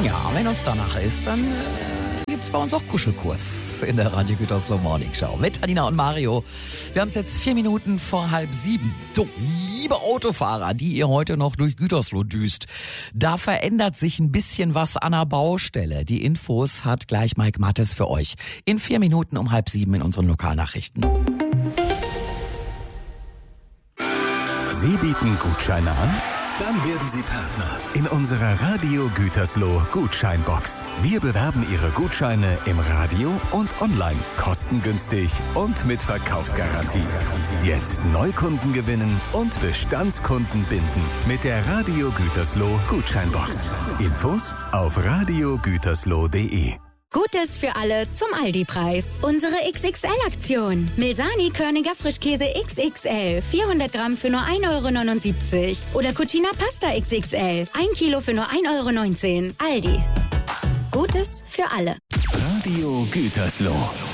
Ja, wenn uns danach ist, dann gibt es bei uns auch Kuschelkurs in der Radio Gütersloh Morning Show mit Adina und Mario. Wir haben es jetzt 4 Minuten vor 6:30. So, liebe Autofahrer, die ihr heute noch durch Gütersloh düst, da verändert sich ein bisschen was an der Baustelle. Die Infos hat gleich Mike Mattes für euch in 4 Minuten um 6:30 in unseren Lokalnachrichten. Sie bieten Gutscheine an? Dann werden Sie Partner in unserer Radio Gütersloh Gutscheinbox. Wir bewerben Ihre Gutscheine im Radio und online, kostengünstig und mit Verkaufsgarantie. Jetzt Neukunden gewinnen und Bestandskunden binden mit der Radio Gütersloh Gutscheinbox. Infos auf radiogütersloh.de. Gutes für alle zum Aldi-Preis. Unsere XXL-Aktion. Milsani Körniger Frischkäse XXL. 400 Gramm für nur 1,79 €. Oder Cucina Pasta XXL. 1 Kilo für nur 1,19 €. Aldi. Gutes für alle. Radio Gütersloh.